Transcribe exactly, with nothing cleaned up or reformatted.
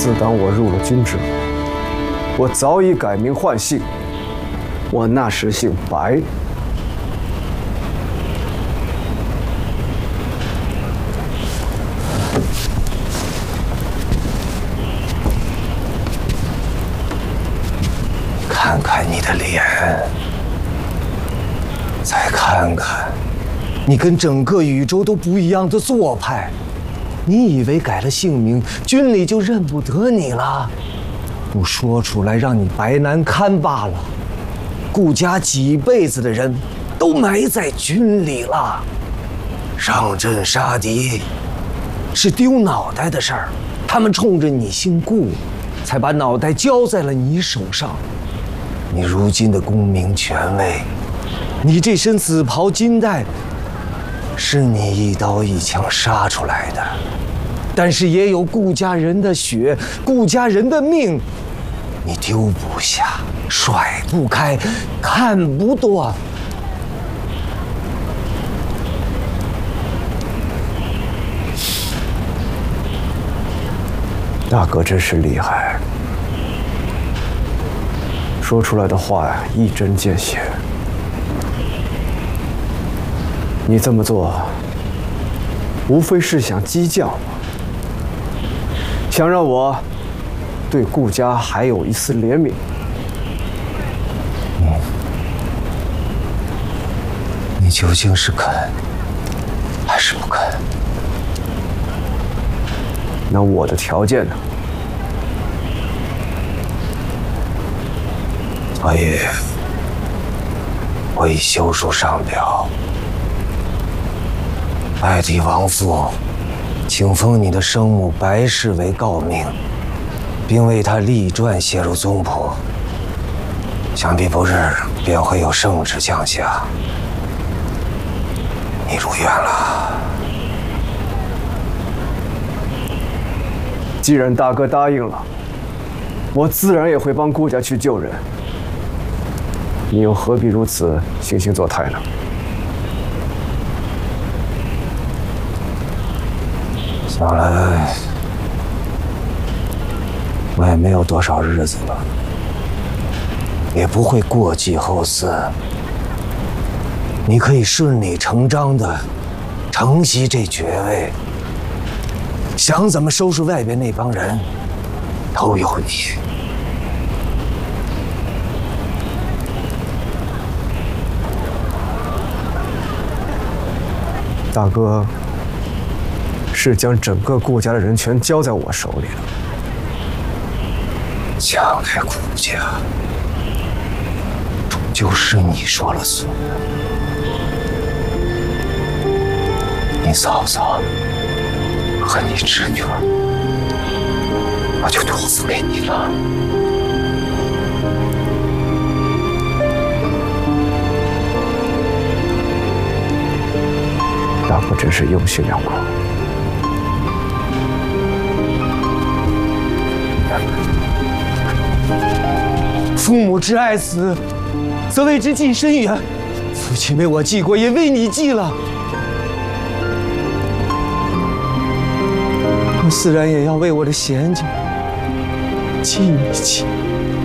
自当我入了军之后，我早已改名换姓，我那时姓白。 看看你的脸，再看看你跟整个宇宙都不一样的做派。你以为改了姓名，军里就认不得你了？不说出来，让你白难堪罢了。顾家几辈子的人都埋在军里了，上阵杀敌是丢脑袋的事儿，他们冲着你姓顾，才把脑袋交在了你手上。你如今的功名权位，你这身紫袍金带，是你一刀一枪杀出来的，但是也有顾家人的血，顾家人的命，你丢不下，甩不开，看不断。 大哥真是厉害，说出来的话呀，一针见血。你这么做，无非是想激将我，想让我对顾家还有一丝怜悯。 嗯，你究竟是肯还是不肯？ 那我的条件呢？ 所以，我已修书上表，代替王父，请封你的生母白氏为诰命，并为她立传写入宗谱。想必不日便会有圣旨降下。你如愿了。 既然大哥答应了，我自然也会帮顾家去救人。你又何必如此惺惺作态呢？ 想来我也没有多少日子了，也不会过继后嗣。你可以顺理成章地承袭这爵位，想怎么收拾外边那帮人，都有你。 大哥是将整个顾家的人全交在我手里了。 将来顾家终究是你说了算。你嫂嫂和你侄女儿，我就托付给你了。 大哥真是用心良苦。 父母之爱子，则为之近深远。父亲为我记过，也为你记了。我自然也要为我的贤家记一记。